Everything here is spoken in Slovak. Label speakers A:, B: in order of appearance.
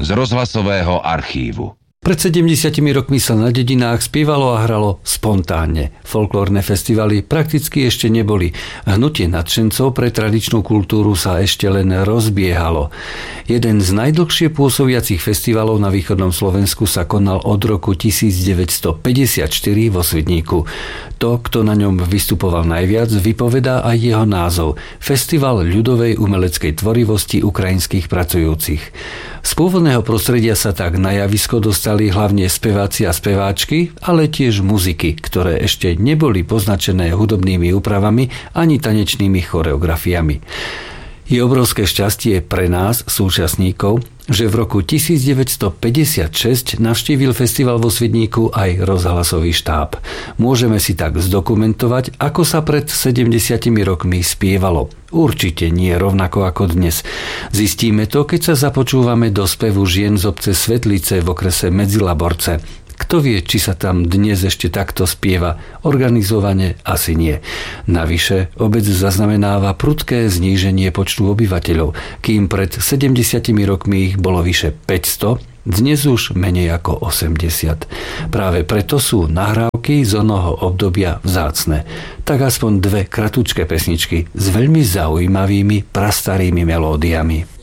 A: z rozhlasového archívu.
B: Pred 70 rokmi sa na dedinách spievalo a hralo spontánne. Folklórne festivaly prakticky ešte neboli. Hnutie nadšencov pre tradičnú kultúru sa ešte len rozbiehalo. Jeden z najdlhšie pôsobiacich festivalov na východnom Slovensku sa konal od roku 1954 vo Svidníku. To, kto na ňom vystupoval najviac, vypovedá aj jeho názov. Festival ľudovej umeleckej tvorivosti ukrajinských pracujúcich. Z pôvodného prostredia sa tak na javisko dostali hlavne speváci a speváčky, ale tiež muziky, ktoré ešte neboli poznačené hudobnými úpravami ani tanečnými choreografiami. Je obrovské šťastie pre nás, súčasníkov, že v roku 1956 navštívil festival vo Svidníku aj rozhlasový štáb. Môžeme si tak zdokumentovať, ako sa pred 70 rokmi spievalo. Určite nie rovnako ako dnes. Zistíme to, keď sa započúvame do spevu žien z obce Svetlice v okrese Medzilaborce. Kto vie, či sa tam dnes ešte takto spieva? Organizovane asi nie. Navyše, obec zaznamenáva prudké zníženie počtu obyvateľov. Kým pred 70 rokmi ich bolo vyše 500, dnes už menej ako 80. Práve preto sú nahrávky z onoho obdobia vzácne. Tak aspoň dve kratučké pesničky s veľmi zaujímavými prastarými melódiami.